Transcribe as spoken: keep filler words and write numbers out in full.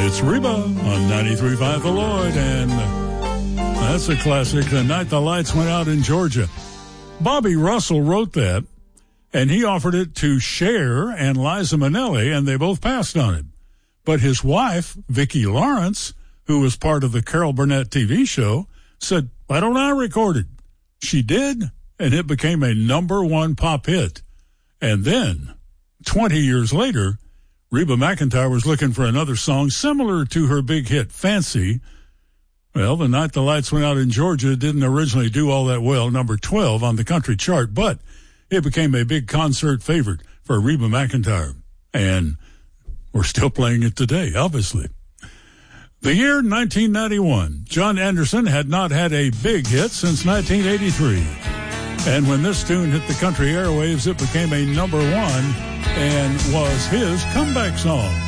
It's Reba on ninety-three point five The Lloyd, and that's a classic, The Night the Lights Went Out in Georgia. Bobby Russell wrote that, and he offered it to Cher and Liza Minnelli, and they both passed on it. But his wife, Vicki Lawrence, who was part of the Carol Burnett T V show, said, "Why don't I record it?" She did, and it became a number one pop hit. And then, twenty years later, Reba McEntire was looking for another song similar to her big hit, Fancy. Well, The Night the Lights Went Out in Georgia didn't originally do all that well, number twelve on the country chart, but it became a big concert favorite for Reba McEntire. And we're still playing it today, obviously. The year nineteen ninety-one, John Anderson had not had a big hit since nineteen eighty-three. And when this tune hit the country airwaves, it became a number one and was his comeback song.